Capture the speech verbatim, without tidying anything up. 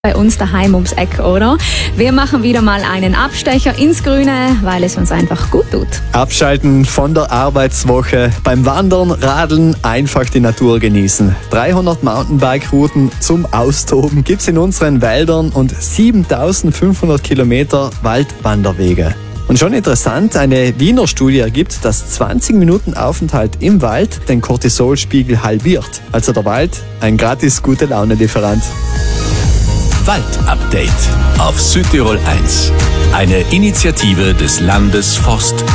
Bei uns daheim ums Eck, oder? Wir machen wieder mal einen Abstecher ins Grüne, weil es uns einfach gut tut. Abschalten von der Arbeitswoche, beim Wandern, Radeln, einfach die Natur genießen. dreihundert Mountainbike-Routen zum Austoben gibt's in unseren Wäldern und siebentausendfünfhundert Kilometer Waldwanderwege. Und schon interessant, eine Wiener Studie ergibt, dass zwanzig Minuten Aufenthalt im Wald den Cortisolspiegel halbiert. Also der Wald, ein gratis Gute-Laune-Lieferant. Waldupdate auf Südtirol eins. Eine Initiative des Landesforst